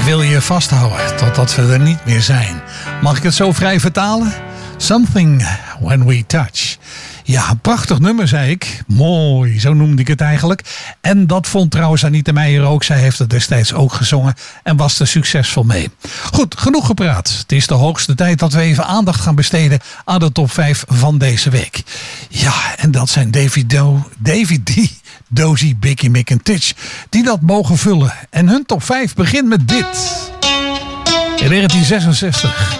wil je vasthouden totdat we er niet meer zijn. Mag ik het zo vrij vertalen? Something when we touch. Ja, een prachtig nummer, zei ik. Mooi, zo noemde ik het eigenlijk. En dat vond trouwens Anita Meijer ook. Zij heeft het destijds ook gezongen en was er succesvol mee. Goed, genoeg gepraat. Het is de hoogste tijd dat we even aandacht gaan besteden aan de top 5 van deze week. Ja, en dat zijn David D, Dozy, Biggie, Mick en Titch die dat mogen vullen. En hun top 5 begint met dit. In 1966.